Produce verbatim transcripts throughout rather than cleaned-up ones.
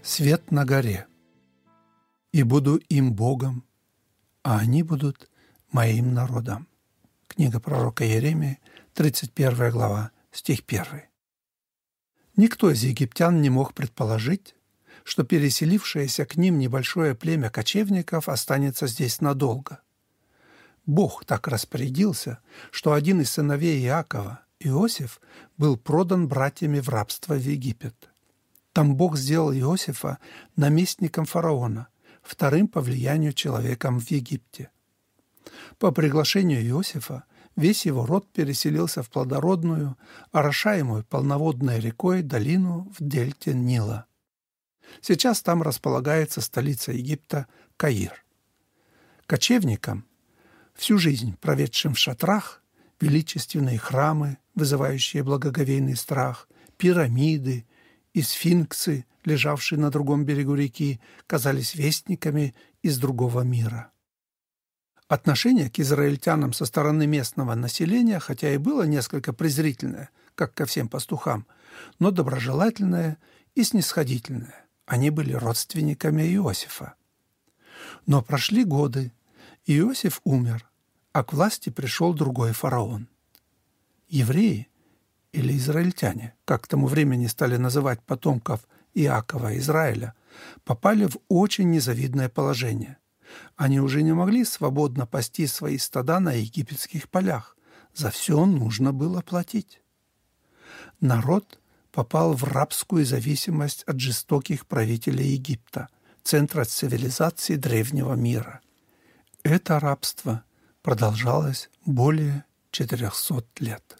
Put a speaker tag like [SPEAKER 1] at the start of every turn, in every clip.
[SPEAKER 1] Свет на горе. «И буду им Богом, а они будут моим народом». Книга пророка Иеремии, тридцать первая глава, стих первый. Никто из египтян не мог предположить, что переселившееся к ним небольшое племя кочевников останется здесь надолго. Бог так распорядился, что один из сыновей Иакова, Иосиф, был продан братьями в рабство в Египет. Там Бог сделал Иосифа наместником фараона, вторым по влиянию человеком в Египте. По приглашению Иосифа весь его род переселился в плодородную, орошаемую полноводной рекой долину в дельте Нила. Сейчас там располагается столица Египта Каир. Кочевникам, всю жизнь проведшим в шатрах, величественные храмы, вызывающие благоговейный страх, пирамиды и сфинксы, лежавшие на другом берегу реки, казались вестниками из другого мира. Отношение к израильтянам со стороны местного населения, хотя и было несколько презрительное, как ко всем пастухам, но доброжелательное и снисходительное. Они были родственниками Иосифа. Но прошли годы, Иосиф умер, а к власти пришел другой фараон. Евреи, или израильтяне, как к тому времени стали называть потомков Иакова и Израиля, попали в очень незавидное положение. Они уже не могли свободно пасти свои стада на египетских полях. За все нужно было платить. Народ попал в рабскую зависимость от жестоких правителей Египта, центра цивилизации древнего мира. Это рабство продолжалось более четырехсот лет.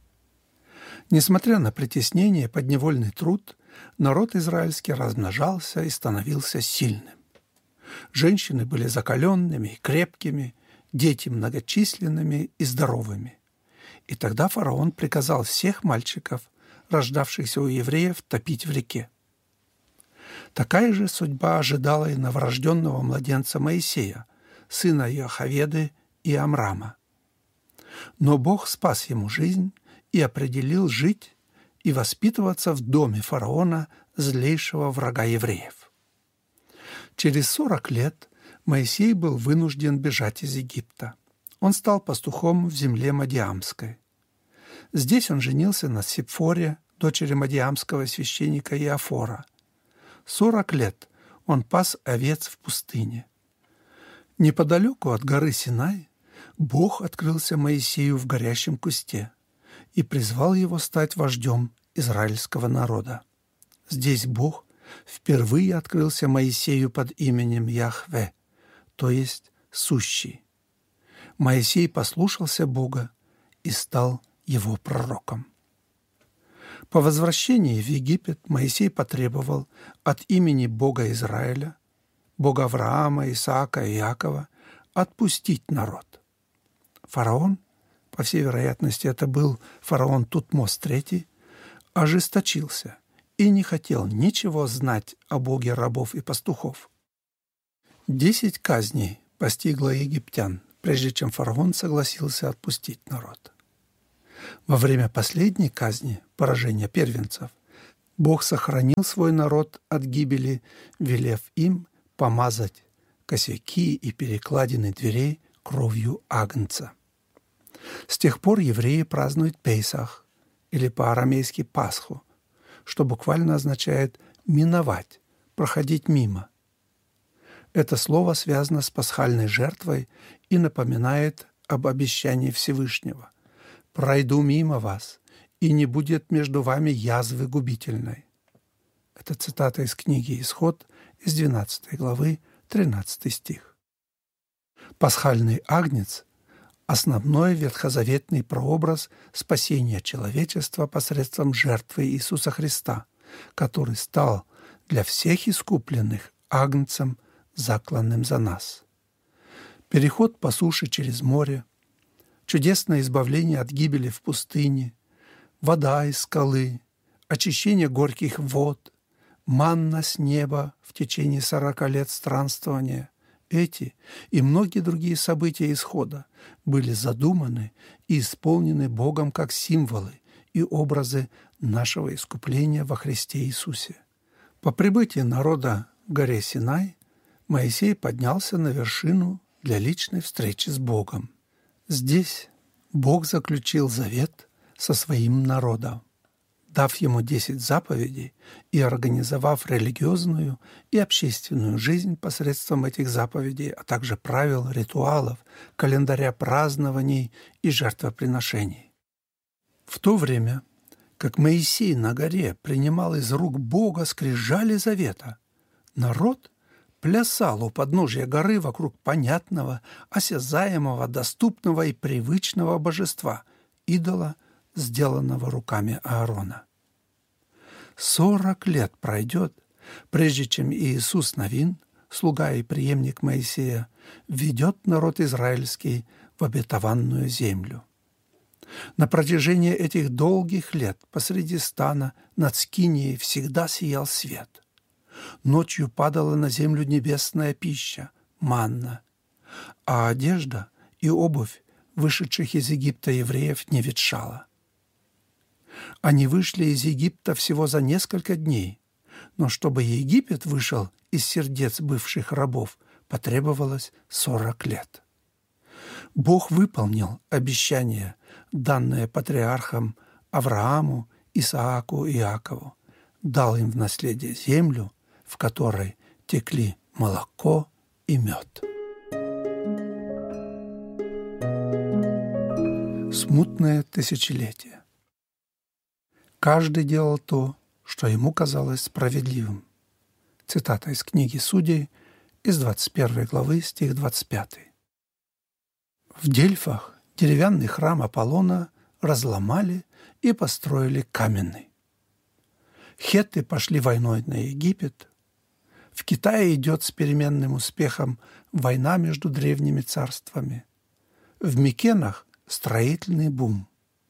[SPEAKER 1] Несмотря на притеснение и подневольный труд, народ израильский размножался и становился сильным. Женщины были закаленными и крепкими, дети многочисленными и здоровыми. И тогда фараон приказал всех мальчиков, рождавшихся у евреев, топить в реке. Такая же судьба ожидала и новорожденного младенца Моисея, сына Иохаведы и Амрама. Но Бог спас ему жизнь и определил жить и воспитываться в доме фараона, злейшего врага евреев. Через сорок лет Моисей был вынужден бежать из Египта. Он стал пастухом в земле Мадиамской. Здесь он женился на Сипфоре, дочери мадиамского священника Иофора. Сорок лет он пас овец в пустыне. Неподалеку от горы Синай Бог открылся Моисею в горящем кусте и призвал его стать вождем израильского народа. Здесь Бог впервые открылся Моисею под именем Яхве, то есть «сущий». Моисей послушался Бога и стал его пророком. По возвращении в Египет Моисей потребовал от имени Бога Израиля, Бога Авраама, Исаака и Иакова, отпустить народ. Фараон, по всей вероятности это был фараон Тутмос третий, ожесточился и не хотел ничего знать о Боге рабов и пастухов. Десять казней постигло египтян, прежде чем фараон согласился отпустить народ. Во время последней казни, поражения первенцев, Бог сохранил свой народ от гибели, велев им помазать косяки и перекладины дверей кровью агнца. С тех пор евреи празднуют Пейсах, или по-арамейски Пасху, что буквально означает «миновать», «проходить мимо». Это слово связано с пасхальной жертвой и напоминает об обещании Всевышнего: «Пройду мимо вас, и не будет между вами язвы губительной». Это цитата из книги «Исход» из двенадцатой главы, тринадцатый стих. Пасхальный агнец – основной ветхозаветный прообраз спасения человечества посредством жертвы Иисуса Христа, который стал для всех искупленных агнцем, закланным за нас. Переход по суше через море, чудесное избавление от гибели в пустыне, вода из скалы, очищение горьких вод, манна с неба в течение сорока лет странствования – эти и многие другие события исхода были задуманы и исполнены Богом как символы и образы нашего искупления во Христе Иисусе. По прибытии народа к горе Синай Моисей поднялся на вершину для личной встречи с Богом. Здесь Бог заключил завет со своим народом, дав ему десять заповедей и организовав религиозную и общественную жизнь посредством этих заповедей, а также правил, ритуалов, календаря празднований и жертвоприношений. В то время, как Моисей на горе принимал из рук Бога скрижали завета, народ плясал у подножия горы вокруг понятного, осязаемого, доступного и привычного божества, идола, сделанного руками Аарона. Сорок лет пройдет, прежде чем Иисус Навин, слуга и преемник Моисея, введет народ израильский в обетованную землю. На протяжении этих долгих лет посреди стана над Скинией всегда сиял свет. Ночью падала на землю небесная пища, манна, а одежда и обувь вышедших из Египта евреев не ветшала. Они вышли из Египта всего за несколько дней, но чтобы Египет вышел из сердец бывших рабов, потребовалось сорок лет. Бог выполнил обещание, данное патриархам Аврааму, Исааку и Иакову, дал им в наследие землю, в которой текли молоко и мед. Смутное тысячелетие. Каждый делал то, что ему казалось справедливым. Цитата из книги Судей из двадцать первой главы, стих двадцать пятый. В Дельфах деревянный храм Аполлона разломали и построили каменный. Хетты пошли войной на Египет. В Китае идет с переменным успехом война между древними царствами. В Микенах строительный бум.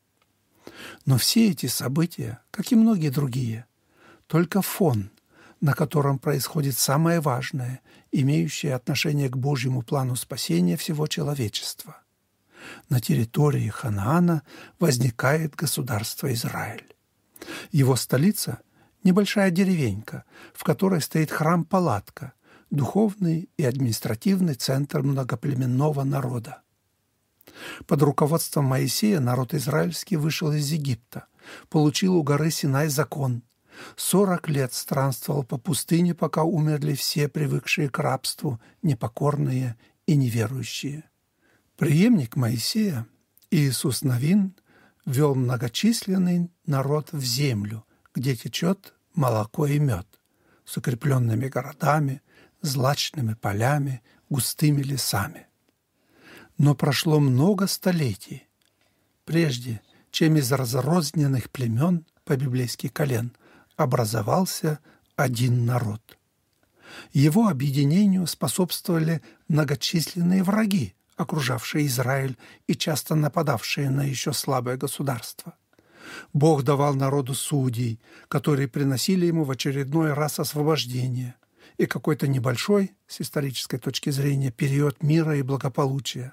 [SPEAKER 1] Но все эти события, как и многие другие, только фон, на котором происходит самое важное, имеющее отношение к Божьему плану спасения всего человечества. На территории Ханаана возникает государство Израиль. Его столица – небольшая деревенька, в которой стоит храм-палатка, духовный и административный центр многоплеменного народа. Под руководством Моисея народ израильский вышел из Египта, получил у горы Синай закон, сорок лет странствовал по пустыне, пока умерли все привыкшие к рабству, непокорные и неверующие. Преемник Моисея, Иисус Навин, вел многочисленный народ в землю, где течет молоко и мед, с укрепленными городами, злачными полями, густыми лесами. Но прошло много столетий, прежде чем из разрозненных племен по-библейски колен образовался один народ. Его объединению способствовали многочисленные враги, окружавшие Израиль и часто нападавшие на еще слабое государство. Бог давал народу судей, которые приносили ему в очередной раз освобождение и какой-то небольшой, с исторической точки зрения, период мира и благополучия.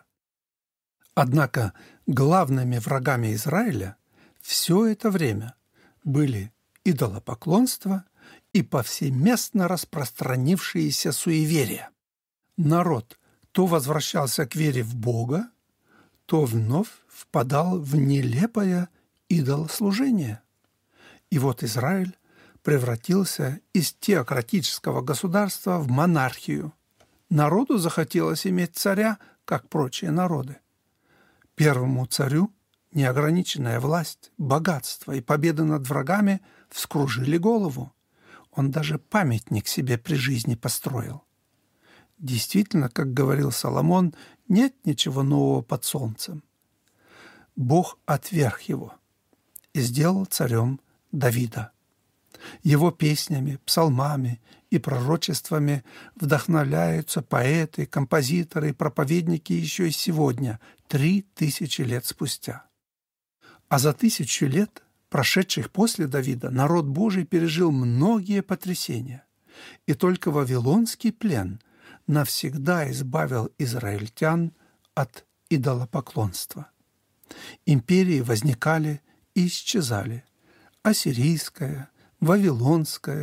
[SPEAKER 1] Однако главными врагами Израиля все это время были идолопоклонство и повсеместно распространившиеся суеверия. Народ то возвращался к вере в Бога, то вновь впадал в нелепое идолослужение. И вот Израиль превратился из теократического государства в монархию. Народу захотелось иметь царя, как прочие народы. Первому царю неограниченная власть, богатство и победы над врагами вскружили голову. Он даже памятник себе при жизни построил. Действительно, как говорил Соломон, нет ничего нового под солнцем. Бог отверг его и сделал царем Давида. Его песнями, псалмами и пророчествами вдохновляются поэты, композиторы и проповедники еще и сегодня, три тысячи лет спустя. А за тысячу лет, прошедших после Давида, народ Божий пережил многие потрясения. И только вавилонский плен навсегда избавил израильтян от идолопоклонства. Империи возникали и исчезали. Ассирийская, Вавилонская,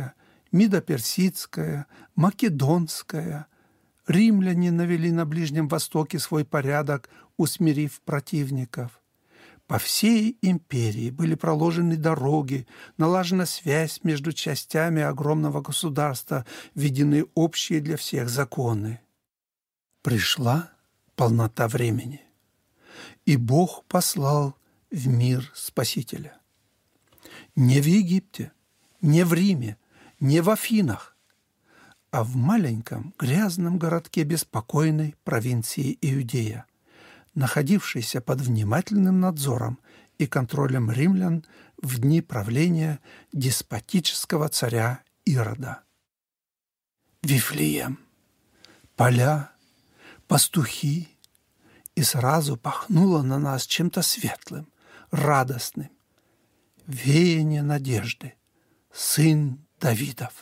[SPEAKER 1] Мидо-персидская, македонская. Римляне навели на Ближнем Востоке свой порядок, усмирив противников. По всей империи были проложены дороги, налажена связь между частями огромного государства, введены общие для всех законы. Пришла полнота времени, и Бог послал в мир Спасителя. Не в Египте, не в Риме, не в Афинах, а в маленьком грязном городке беспокойной провинции Иудея, находившейся под внимательным надзором и контролем римлян в дни правления деспотического царя Ирода. Вифлеем, поля, пастухи, и сразу пахнуло на нас чем-то светлым, радостным. Веяние надежды, сын Давидов.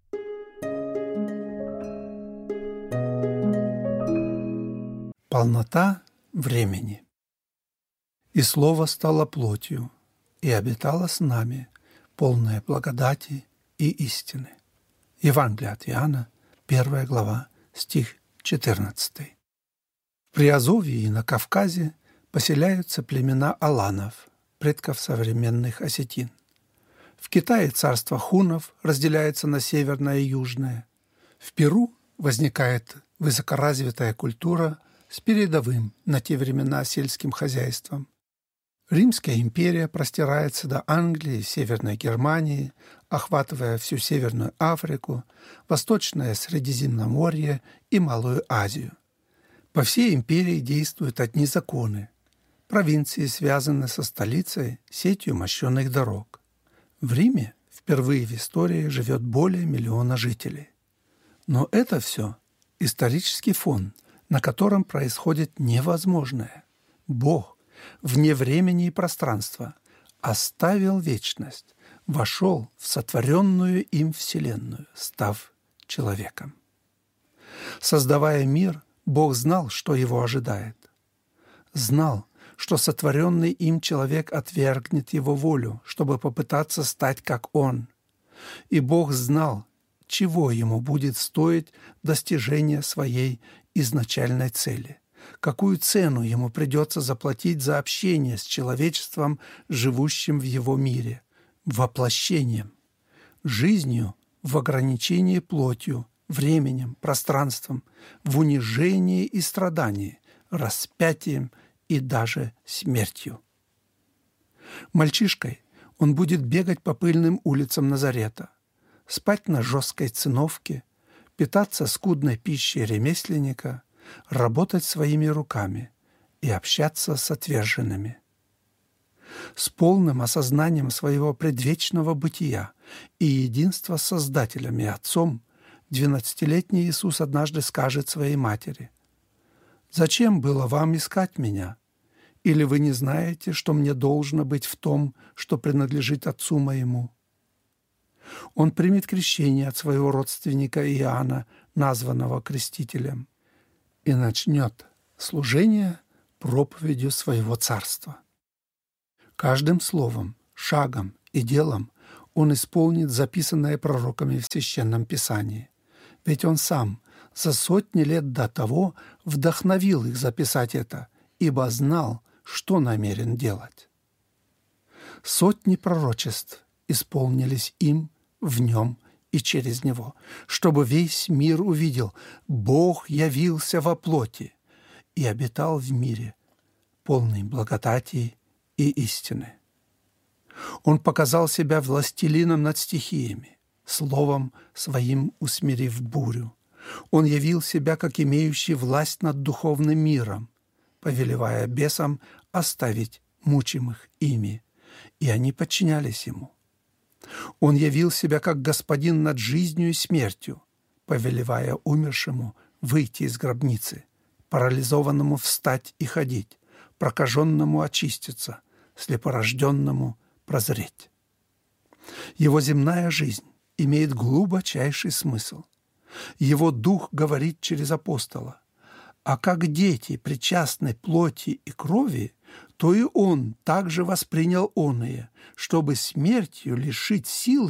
[SPEAKER 1] Полнота времени. «И Слово стало плотью, и обитало с нами, полное благодати и истины». Евангелие от Иоанна, первая глава, стих четырнадцатый. В Приазовье и на Кавказе поселяются племена аланов, предков современных осетин. В Китае царство хуннов разделяется на северное и южное. В Перу возникает высокоразвитая культура с передовым на те времена сельским хозяйством. Римская империя простирается до Англии и Северной Германии, охватывая всю Северную Африку, Восточное Средиземноморье и Малую Азию. По всей империи действуют одни законы. Провинции связаны со столицей сетью мощенных дорог. В Риме впервые в истории живет более миллиона жителей. Но это все исторический фон, на котором происходит невозможное. Бог вне времени и пространства оставил вечность, вошел в сотворенную им вселенную, став человеком. Создавая мир, Бог знал, что его ожидает. Знал, что сотворенный им человек отвергнет его волю, чтобы попытаться стать как он. И Бог знал, чего ему будет стоить достижение своей изначальной цели, какую цену ему придется заплатить за общение с человечеством, живущим в его мире, воплощением, жизнью в ограничении плотью, временем, пространством, в унижении и страдании, распятием и даже смертью. Мальчишкой он будет бегать по пыльным улицам Назарета, спать на жесткой циновке, питаться скудной пищей ремесленника, работать своими руками и общаться с отверженными. С полным осознанием своего предвечного бытия и единства с Создателем и Отцом двенадцатилетний Иисус однажды скажет своей матери: «Зачем было вам искать Меня? Или вы не знаете, что мне должно быть в том, что принадлежит Отцу Моему?» Он примет крещение от своего родственника Иоанна, названного крестителем, и начнет служение проповедью своего царства. Каждым словом, шагом и делом он исполнит записанное пророками в Священном Писании. Ведь он сам за сотни лет до того вдохновил их записать это, ибо знал, что намерен делать. Сотни пророчеств исполнились им, в нем и через него, чтобы весь мир увидел: Бог явился во плоти и обитал в мире, полный благодати и истины. Он показал себя властелином над стихиями, словом своим усмирив бурю. Он явил себя как имеющий власть над духовным миром, повелевая бесам оставить мучимых ими, и они подчинялись ему. Он явил себя как господин над жизнью и смертью, повелевая умершему выйти из гробницы, парализованному встать и ходить, прокаженному очиститься, слепорожденному прозреть. Его земная жизнь имеет глубочайший смысл. Его дух говорит через апостола: «А как дети причастны плоти и крови, то и он также воспринял оное, чтобы смертью лишить силы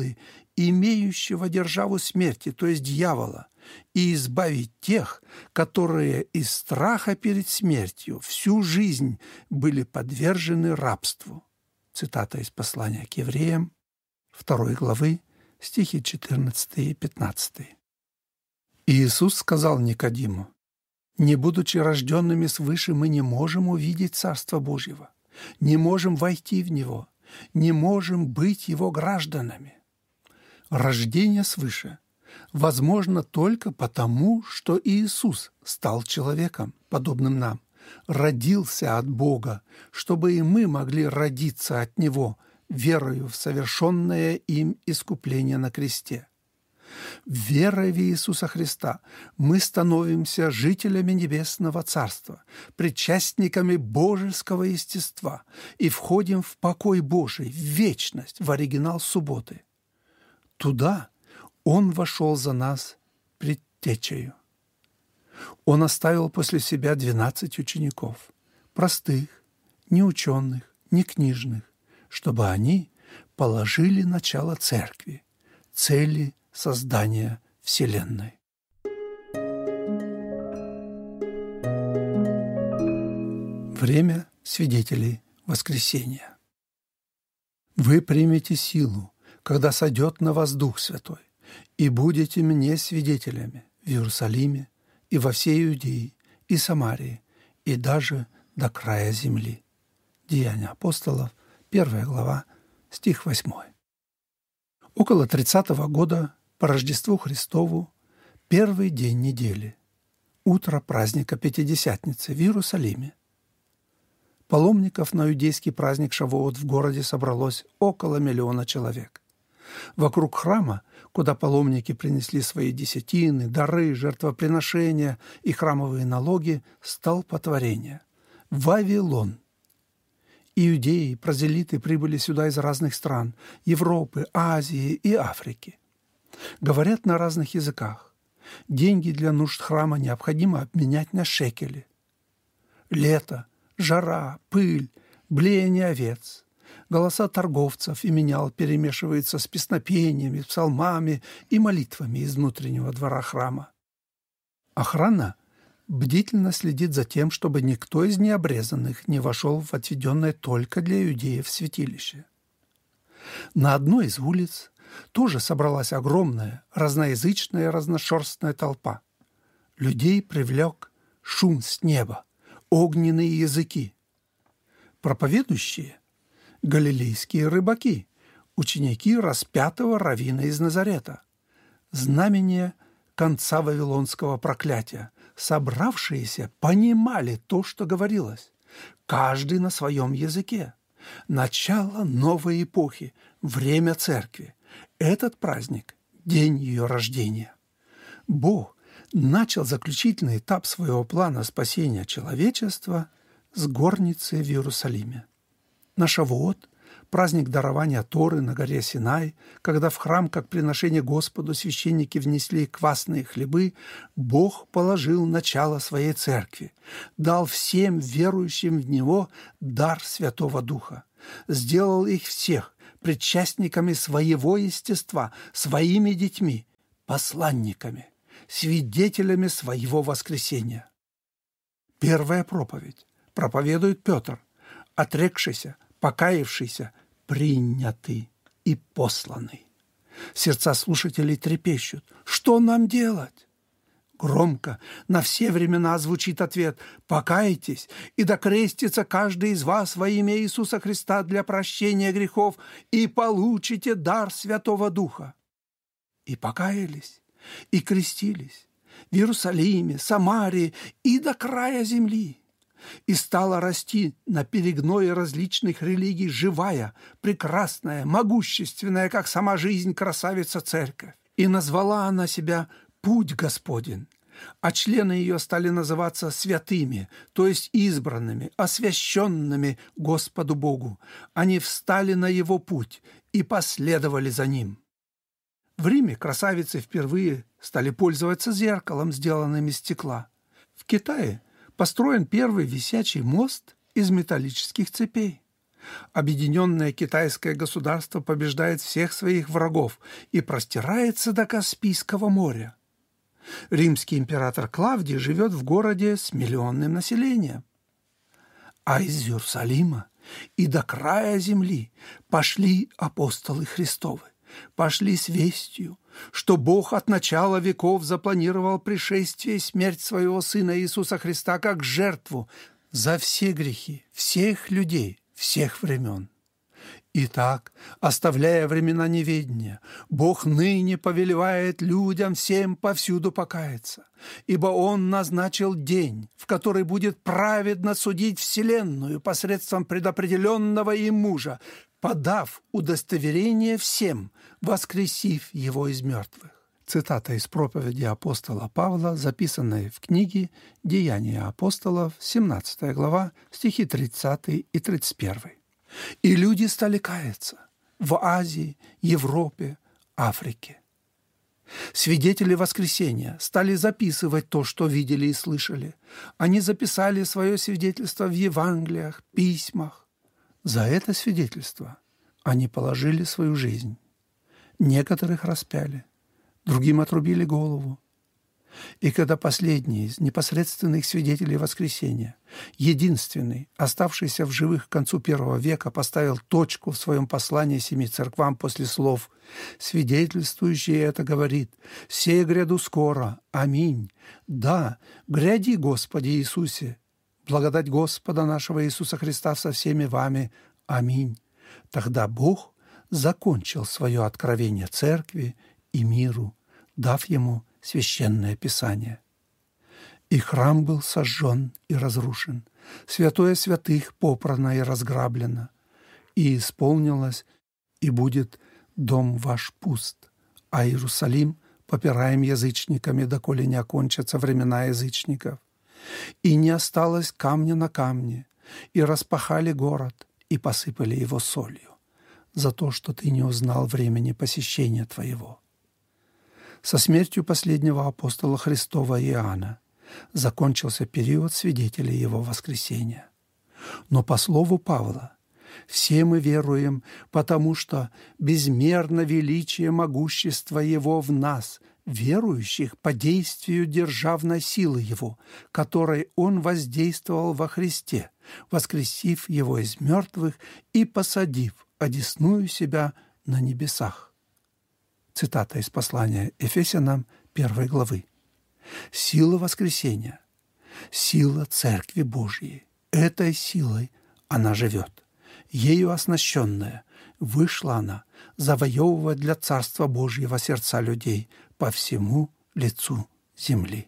[SPEAKER 1] имеющего державу смерти, то есть дьявола, и избавить тех, которые из страха перед смертью всю жизнь были подвержены рабству». Цитата из послания к евреям, второй главы, стихи четырнадцатый и пятнадцатый. И Иисус сказал Никодиму: «Не будучи рожденными свыше, мы не можем увидеть Царство Божьего, не можем войти в Него, не можем быть Его гражданами». Рождение свыше возможно только потому, что Иисус стал человеком, подобным нам, родился от Бога, чтобы и мы могли родиться от Него, верою в совершенное им искупление на кресте. Верой в Иисуса Христа мы становимся жителями Небесного Царства, причастниками божеского естества и входим в покой Божий, в вечность, в оригинал субботы. Туда Он вошел за нас предтечею. Он оставил после себя двенадцать учеников, простых, не ученых, не книжных, чтобы они положили начало церкви, цели создания Вселенной. Время свидетелей воскресения. «Вы примете силу, когда сойдет на вас Дух Святой, и будете мне свидетелями в Иерусалиме и во всей Иудее и Самарии, и даже до края земли». Деяния апостолов, первая глава, стих восьмой. Около тридцатого года по Рождеству Христову, первый день недели, утро праздника Пятидесятницы в Иерусалиме. Паломников на иудейский праздник Шавуот в городе собралось около миллиона человек. Вокруг храма, куда паломники принесли свои десятины, дары, жертвоприношения и храмовые налоги, столпотворение – Вавилон. Иудеи, прозелиты прибыли сюда из разных стран – Европы, Азии и Африки. Говорят на разных языках. Деньги для нужд храма необходимо обменять на шекели. Лето, жара, пыль, блеяние овец. Голоса торговцев и менял перемешиваются с песнопениями, псалмами и молитвами из внутреннего двора храма. Охрана бдительно следит за тем, чтобы никто из необрезанных не вошел в отведенное только для иудеев святилище. На одной из улиц тоже собралась огромная, разноязычная, разношерстная толпа. Людей привлек шум с неба, огненные языки. Проповедующие – галилейские рыбаки, ученики распятого раввина из Назарета, знамение конца вавилонского проклятия. Собравшиеся понимали то, что говорилось, каждый на своем языке. Начало новой эпохи, время церкви. Этот праздник – день ее рождения. Бог начал заключительный этап своего плана спасения человечества с горницы в Иерусалиме. На Шавуот, праздник дарования Торы на горе Синай, когда в храм, как приношение Господу, священники внесли квасные хлебы, Бог положил начало своей церкви, дал всем верующим в Него дар Святого Духа, сделал их всех причастниками своего естества, своими детьми, посланниками, свидетелями своего воскресения. Первая проповедь проповедует Петр, отрекшийся, покаявшийся, принятый и посланный. Сердца слушателей трепещут. Что нам делать? Громко на все времена звучит ответ: «Покайтесь, и докрестится каждый из вас во имя Иисуса Христа для прощения грехов, и получите дар Святого Духа». И покаялись, и крестились в Иерусалиме, Самарии и до края земли. И стала расти на перегное различных религий живая, прекрасная, могущественная, как сама жизнь, красавица церковь. И назвала она себя «Путь Господень», а члены ее стали называться святыми, то есть избранными, освященными Господу Богу. Они встали на его путь и последовали за ним. В Риме красавицы впервые стали пользоваться зеркалом, сделанным из стекла. В Китае построен первый висячий мост из металлических цепей. Объединенное китайское государство побеждает всех своих врагов и простирается до Каспийского моря. Римский император Клавдий живет в городе с миллионным населением. А из Иерусалима и до края земли пошли апостолы Христовы, пошли с вестью, что Бог от начала веков запланировал пришествие и смерть своего Сына Иисуса Христа как жертву за все грехи всех людей, всех времен. Итак, оставляя времена неведения, Бог ныне повелевает людям всем повсюду покаяться, ибо Он назначил день, в который будет праведно судить вселенную посредством предопределенного им мужа, подав удостоверение всем, воскресив его из мертвых. Цитата из проповеди апостола Павла, записанной в книге «Деяния апостолов», семнадцатая глава, стихи тридцатый и тридцать первый. И люди стали каяться в Азии, Европе, Африке. Свидетели воскресения стали записывать то, что видели и слышали. Они записали свое свидетельство в Евангелиях, письмах. За это свидетельство они положили свою жизнь. Некоторых распяли, другим отрубили голову. И когда последний из непосредственных свидетелей воскресения, единственный, оставшийся в живых к концу первого века, поставил точку в своем послании семи церквам после слов «Свидетельствующий это говорит, сей гряду скоро, аминь, да, гряди, Господи Иисусе, благодать Господа нашего Иисуса Христа со всеми вами, аминь». Тогда Бог закончил свое откровение церкви и миру, дав ему Священное Писание. И храм был сожжен и разрушен, святое святых попрано и разграблено, и исполнилось, и будет дом ваш пуст, а Иерусалим попираем язычниками, доколе не окончатся времена язычников. И не осталось камня на камне, и распахали город, и посыпали его солью, за то, что ты не узнал времени посещения твоего. Со смертью последнего апостола Христова Иоанна закончился период свидетелей его воскресения. Но по слову Павла, все мы веруем, потому что безмерно величие могущества Его в нас, верующих по действию державной силы Его, которой Он воздействовал во Христе, воскресив Его из мертвых и посадив одесную себя на небесах. Цитата из послания Ефесянам первой главы. «Сила воскресения, сила Церкви Божьей, этой силой она живет. Ею оснащенная вышла она завоевывать для Царства Божьего сердца людей по всему лицу земли».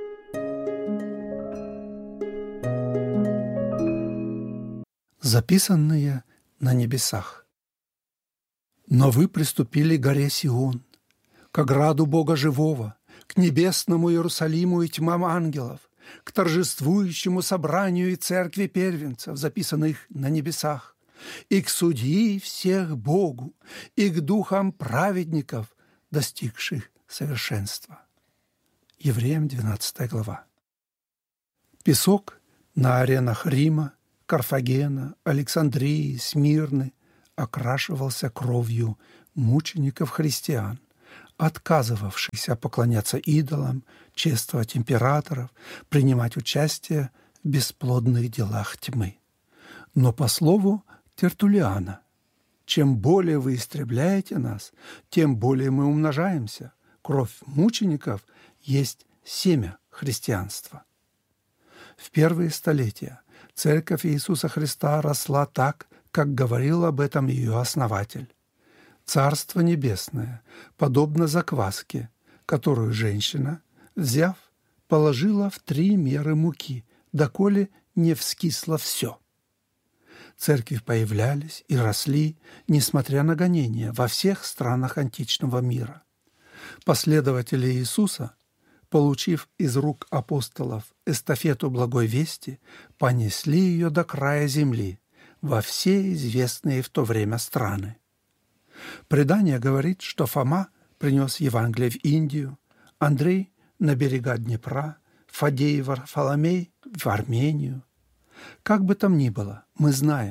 [SPEAKER 1] Записанные на небесах. «Но вы приступили к горе Сион, к ограду Бога живого, к небесному Иерусалиму и тьмам ангелов, к торжествующему собранию и церкви первенцев, записанных на небесах, и к судьи всех Богу, и к духам праведников, достигших совершенства». Евреям двенадцатая глава. Песок на аренах Рима, Карфагена, Александрии, Смирны окрашивался кровью мучеников-христиан, отказывавшихся поклоняться идолам, чествовать императоров, принимать участие в бесплодных делах тьмы. Но по слову Тертуллиана, чем более вы истребляете нас, тем более мы умножаемся. Кровь мучеников есть семя христианства. В первые столетия Церковь Иисуса Христа росла так, как говорил об этом ее основатель. Царство Небесное подобно закваске, которую женщина, взяв, положила в три меры муки, доколе не вскисло все. Церкви появлялись и росли, несмотря на гонения, во всех странах античного мира. Последователи Иисуса, получив из рук апостолов эстафету благой вести, понесли ее до края земли, во все известные в то время страны. Предание говорит, что Фома принес Евангелие в Индию, Андрей – на берега Днепра, Фадей и Варфоломей – в Армению. Как бы там ни было, мы знаем,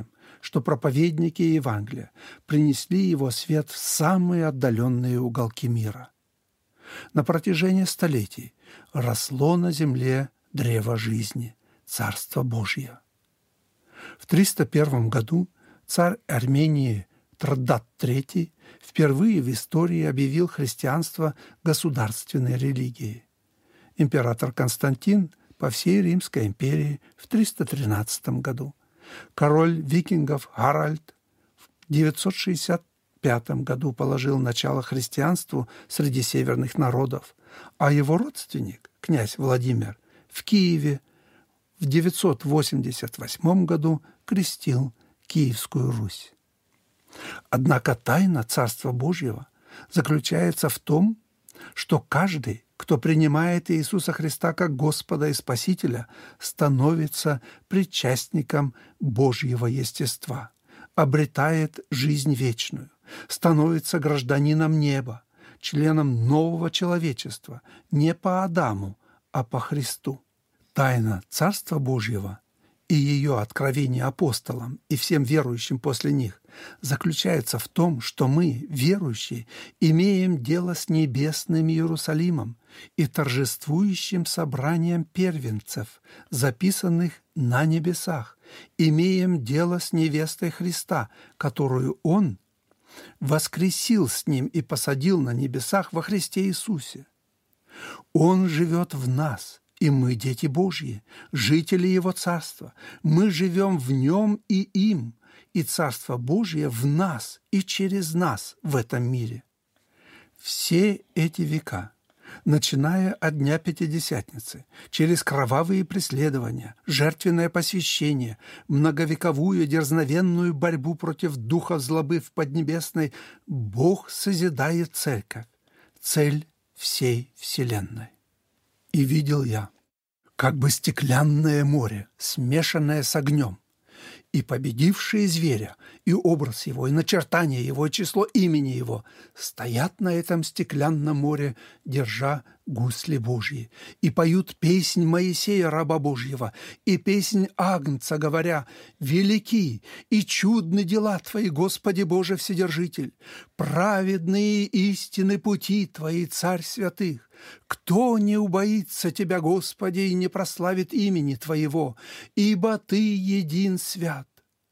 [SPEAKER 1] что проповедники Евангелия принесли его свет в самые отдаленные уголки мира. На протяжении столетий росло на земле древо жизни, Царство Божье. В триста первом году царь Армении Трдат третий впервые в истории объявил христианство государственной религией. Император Константин по всей Римской империи в триста тринадцатом году, король викингов Харальд в девятьсот шестьдесят пятом году положил начало христианству среди северных народов, а его родственник, князь Владимир, в Киеве в девятьсот восемьдесят восьмом году крестил Киевскую Русь. Однако тайна Царства Божьего заключается в том, что каждый, кто принимает Иисуса Христа как Господа и Спасителя, становится причастником Божьего естества, обретает жизнь вечную, становится гражданином неба, членом нового человечества, не по Адаму, а по Христу. Тайна Царства Божьего и ее откровение апостолам и всем верующим после них заключается в том, что мы, верующие, имеем дело с небесным Иерусалимом и торжествующим собранием первенцев, записанных на небесах, имеем дело с невестой Христа, которую Он воскресил с Ним и посадил на небесах во Христе Иисусе. Он живет в нас, и мы дети Божьи, жители Его Царства. Мы живем в Нем и им, и Царство Божье в нас и через нас в этом мире. Все эти века, начиная от Дня Пятидесятницы, через кровавые преследования, жертвенное посвящение, многовековую дерзновенную борьбу против духа злобы в Поднебесной, Бог созидает церковь, цель всей вселенной. И видел я, как бы стеклянное море, смешанное с огнем, и победившие зверя, и образ его, и начертание его, и число имени его стоят на этом стеклянном море, держа гусли Божьи, и поют песнь Моисея, раба Божьего, и песнь Агнца, говоря: «Велики и чудны дела Твои, Господи Боже Вседержитель, праведные истины пути Твои, Царь святых. Кто не убоится Тебя, Господи, и не прославит имени Твоего, ибо Ты един свят.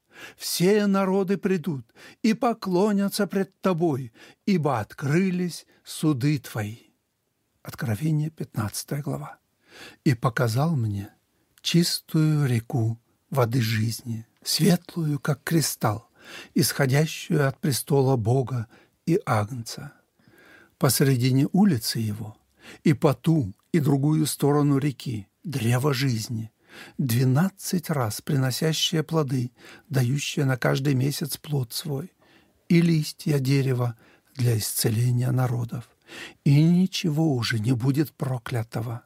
[SPEAKER 1] Все народы придут и поклонятся пред Тобой, ибо открылись суды Твои». Откровение, пятнадцатая глава. «И показал мне чистую реку воды жизни, светлую, как кристалл, исходящую от престола Бога и Агнца. Посредине улицы его и по ту и другую сторону реки древо жизни, двенадцать раз приносящее плоды, дающее на каждый месяц плод свой, и листья дерева для исцеления народов. И ничего уже не будет проклятого.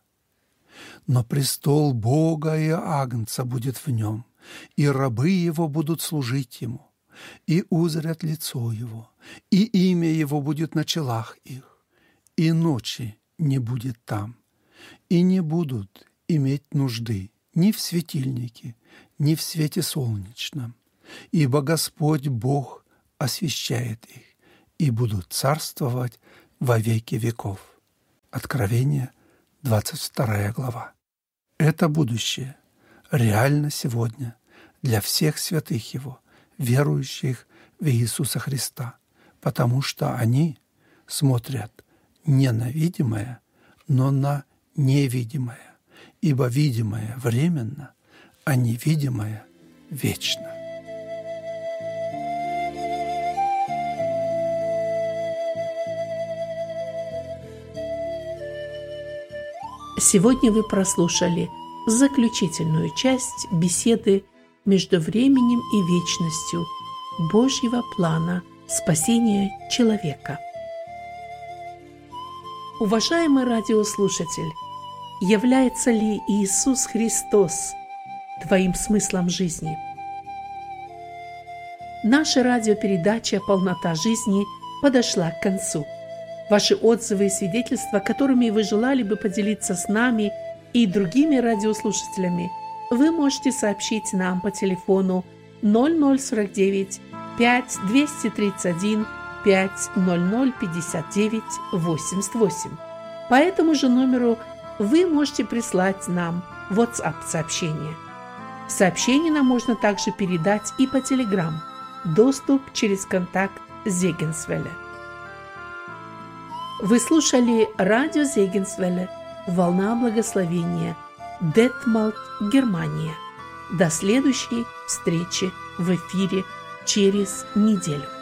[SPEAKER 1] Но престол Бога и Агнца будет в нем, и рабы его будут служить ему, и узрят лицо его, и имя его будет на челах их, и ночи не будет там, и не будут иметь нужды ни в светильнике, ни в свете солнечном, ибо Господь Бог освещает их, и будут царствовать во веки веков». Откровение, двадцать вторая глава. Это будущее реально сегодня для всех святых Его, верующих в Иисуса Христа, потому что они смотрят не на видимое, но на невидимое, ибо видимое временно, а невидимое вечно.
[SPEAKER 2] Сегодня вы прослушали заключительную часть беседы между временем и вечностью Божьего плана спасения человека. Уважаемый радиослушатель, является ли Иисус Христос твоим смыслом жизни? Наша радиопередача «Полнота жизни» подошла к концу. Ваши отзывы и свидетельства, которыми вы желали бы поделиться с нами и другими радиослушателями, вы можете сообщить нам по телефону ноль ноль сорок девять пять двести тридцать один пять ноль ноль пятьдесят девять восемьдесят восемь. По этому же номеру вы можете прислать нам WhatsApp-сообщение. Сообщение нам можно также передать и по Telegram. Доступ через контакт Зегенсвелле. Вы слушали радио Зегенсвелле «Волна благословения», Детмалт, Германия. До следующей встречи в эфире через неделю.